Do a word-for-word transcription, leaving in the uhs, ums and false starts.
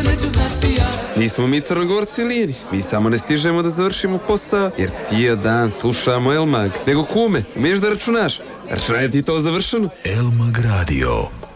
Nismo mi Crnogorci lini, mi samo ne stižemo da završimo posao, jer cijel dan slušamo El Mag. Nego kume, umiješ da računaš? Računaj ti to završeno? El Mag Radio.